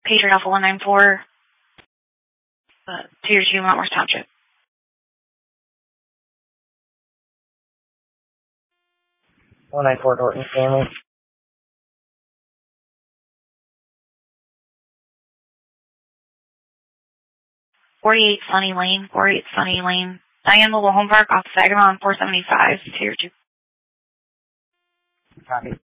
Patriot Alpha 194, Tier 2, Mount Morris Township. 194 Dorton Stanley. 48 Sunny Lane, 48 Sunny Lane. Diane Mobile Home Park off Saginaw on 475, Tier 2. Copy.